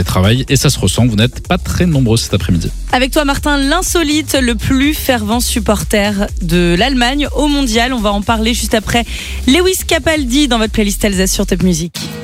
télétravail et ça se ressent. Vous n'êtes pas très nombreux cet après-midi. Avec toi Martin, l'insolite, le plus fervent supporter de l'Allemagne au mondial. On va en parler juste après Lewis Capaldi dans votre playlist Alsace sur Top Music.